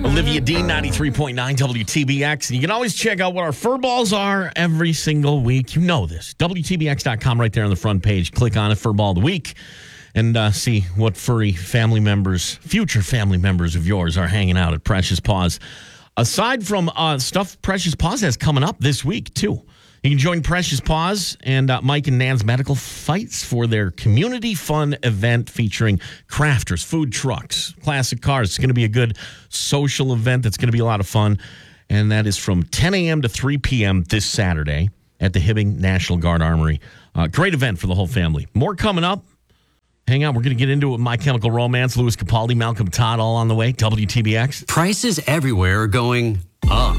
Olivia Dean, 93.9 WTBX. And you can always check out what our fur balls are every single week. You know this. WTBX.com right there on the front page. Click on it, Fur Ball of the Week, and see what furry family members, future family members of yours are hanging out at Precious Paws. Aside from stuff Precious Paws has coming up this week, too. You can join Precious Paws and Mike and Nan's Medical Fights for their community fun event featuring crafters, food trucks, classic cars. It's going to be a good social event that's going to be a lot of fun. And that is from 10 a.m. to 3 p.m. this Saturday at the Hibbing National Guard Armory. Great event for the whole family. More coming up. Hang on, we're going to get into it with My Chemical Romance, Louis Capaldi, Malcolm Todd, all on the way. WTBX. Prices everywhere are going up.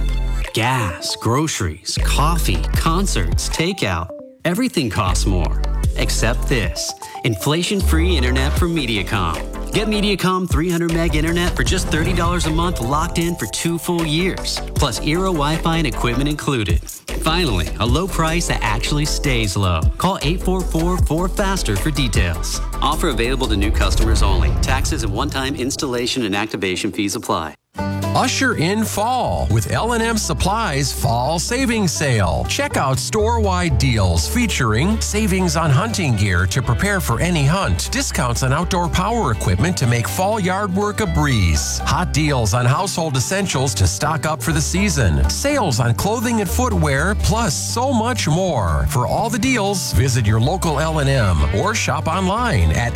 Gas, groceries, coffee, concerts, takeout. Everything costs more. Except this. Inflation-free internet from Mediacom. Get Mediacom 300 meg internet for just $30 a month, locked in for 2 full years. Plus Eero Wi-Fi and equipment included. Finally, a low price that actually stays low. Call 844-4FASTER for details. Offer available to new customers only. Taxes and one-time installation and activation fees apply. Usher in fall with L&M Supply's Fall Savings Sale. Check out store-wide deals featuring savings on hunting gear to prepare for any hunt, discounts on outdoor power equipment to make fall yard work a breeze, hot deals on household essentials to stock up for the season, sales on clothing and footwear, plus so much more. For all the deals, visit your local L&M or shop online at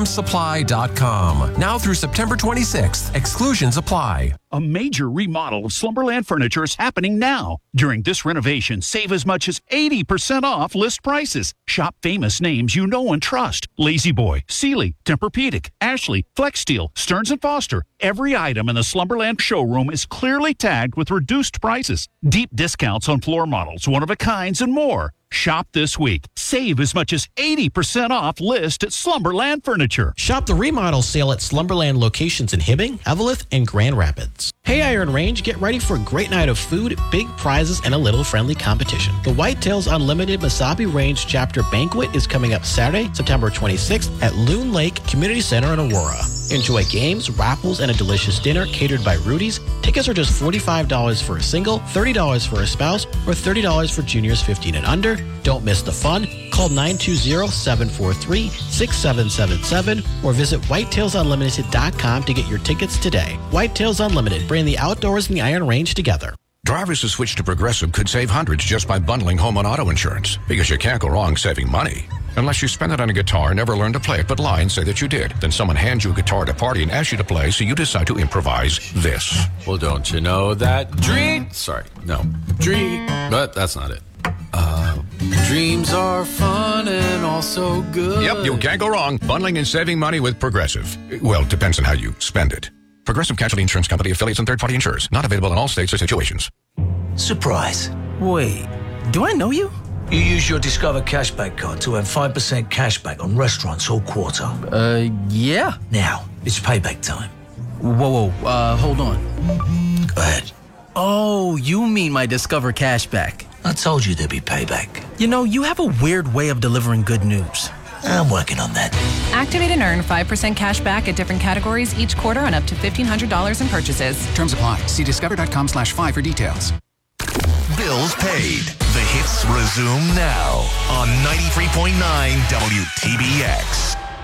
lmsupply.com. Now through September 26th. Exclusions apply. A major remodel of Slumberland Furniture is happening now. During this renovation, save as much as 80% off list prices. Shop famous names you know and trust. Lazy Boy, Sealy, Tempur-Pedic, Ashley, Flex Steel, Stearns & Foster. Every item in the Slumberland showroom is clearly tagged with reduced prices. Deep discounts on floor models, one-of-a-kinds, and more. Shop this week. Save as much as 80% off list at Slumberland Furniture. Shop the remodel sale at Slumberland locations in Hibbing, Eveleth, and Grand Rapids. Hey Iron Range, get ready for a great night of food, big prizes, and a little friendly competition. The Whitetails Unlimited Mesabi Range Chapter Banquet is coming up Saturday, September 26th at Loon Lake Community Center in Aurora. Enjoy games, raffles, and a delicious dinner catered by Rudy's. Tickets are just $45 for a single, $30 for a spouse, or $30 for juniors 15 and under. Don't miss the fun. Call 920-743-6777 or visit whitetailsunlimited.com to get your tickets today. Whitetails Unlimited, bring the outdoors and the Iron Range together. Drivers who switch to Progressive could save hundreds just by bundling home and auto insurance, because you can't go wrong saving money. Unless you spend it on a guitar, never learn to play it, but lie and say that you did. Then someone hands you a guitar at a party and asks you to play, so you decide to improvise this. Well, don't you know that but that's not it. Dreams are fun and also good. Yep, you can't go wrong bundling and saving money with Progressive. Well, it depends on how you spend it. Progressive Casualty Insurance Company, affiliates, and third-party insurers. Not available in all states or situations. Surprise. Wait, do I know you? You use your Discover Cashback card to earn 5% cashback on restaurants all quarter. Yeah. Now, it's payback time. Whoa, hold on. Go ahead. Oh, you mean my Discover Cashback. I told you there'd be payback. You know, you have a weird way of delivering good news. I'm working on that. Activate and earn 5% cash back at different categories each quarter on up to $1,500 in purchases. Terms apply. See discover.com/5 for details. Bills paid. The hits resume now on 93.9 WTBX.